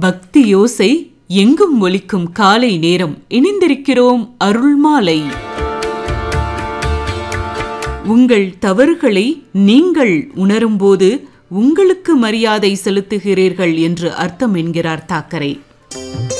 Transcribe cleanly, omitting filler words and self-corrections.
பக்தி யோசை எங்கும் ஒலிக்கும் காலை நேரம். இணைந்திருக்கிறோம் அருள்மாலை. உங்கள் தவறுகளை நீங்கள் உணரும்போது உங்களுக்கு மரியாதை செலுத்துகிறீர்கள் என்று அர்த்தம் என்கிறார் தாக்கரே.